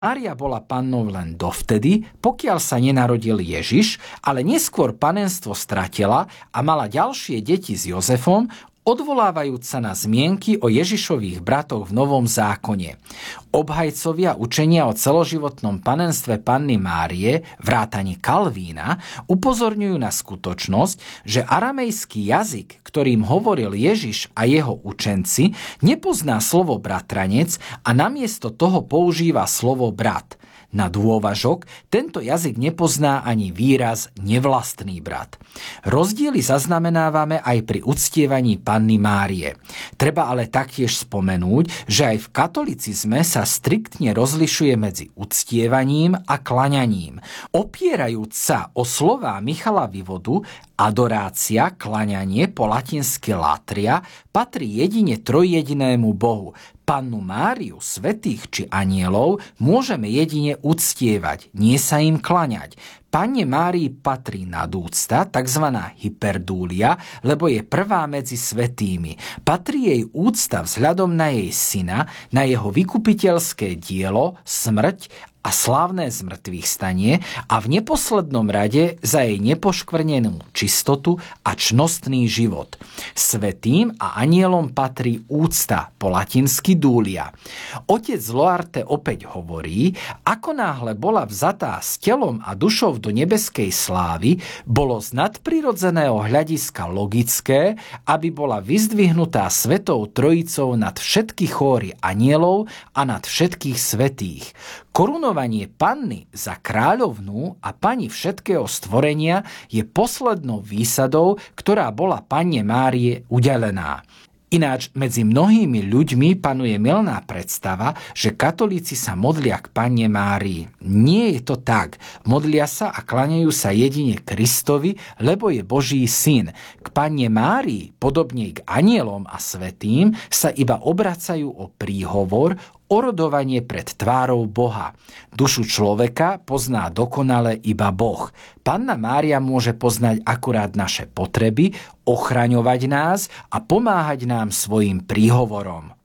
Mária bola pannou len dovtedy, pokiaľ sa nenarodil Ježiš, ale neskôr panenstvo stratila a mala ďalšie deti s Jozefom, odvolávajúc sa na zmienky o Ježišových bratoch v Novom zákone. Obhajcovia učenia o celoživotnom panenstve Panny Márie, vrátane Kalvína, upozorňujú na skutočnosť, že aramejský jazyk, ktorým hovoril Ježiš a jeho učenci, nepozná slovo bratranec a namiesto toho používa slovo brat. Na dôvažok, tento jazyk nepozná ani výraz nevlastný brat. Rozdiely zaznamenávame aj pri uctievaní Panny Márie. Treba ale taktiež spomenúť, že aj v katolicizme sa striktne rozlišuje medzi uctievaním a klaňaním. Opierajúc sa o slová Michala Vivodu, adorácia, klaňanie, po latinsky latria, patrí jedine trojjedinému Bohu. Pannu Máriu, svätých či anielov môžeme jedine uctievať, nie sa im klaňať. Panne Márii patrí nadúcta, tzv. Hyperdúlia, lebo je prvá medzi svätými. Patrí jej úcta vzhľadom na jej syna, na jeho vykupiteľské dielo, smrť a slávne zmŕtvychstanie a v neposlednom rade za jej nepoškvrnenú čistotu a čnostný život. Svätým a anielom patrí úcta, po latinsky dúlia. Otec Loarte opäť hovorí, ako náhle bola vzatá s telom a dušou do nebeskej slávy, bolo z nadprirodzeného hľadiska logické, aby bola vyzdvihnutá Svetou Trojicou nad všetky chóry anielov a nad všetkých svätých. Korunovanie Panny za kráľovnú a pani všetkého stvorenia je poslednou výsadou, ktorá bola Panne Márie udelená. Ináč medzi mnohými ľuďmi panuje mylná predstava, že katolíci sa modlia k Panne Márii. Nie je to tak. Modlia sa a klaňajú sa jedine Kristovi, lebo je Boží syn. K Panne Márii, podobne k anielom a svätým, sa iba obracajú o príhovor, orodovanie pred tvárou Boha. Dušu človeka pozná dokonale iba Boh. Panna Mária môže poznať akurát naše potreby, ochraňovať nás a pomáhať nám svojim príhovorom.